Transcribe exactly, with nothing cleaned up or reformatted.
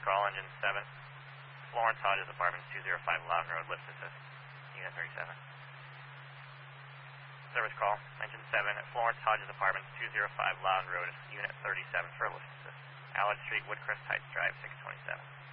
call, engine seven. Florence Hodges Apartments, two oh five Loudon Road, lift assist. Unit thirty-seven. Service call, engine seven, Florence Hodges Apartments, two oh five Loudon Road, Unit thirty-seven for lift assist. Allard Street, Woodcrest Heights Drive, six twenty-seven.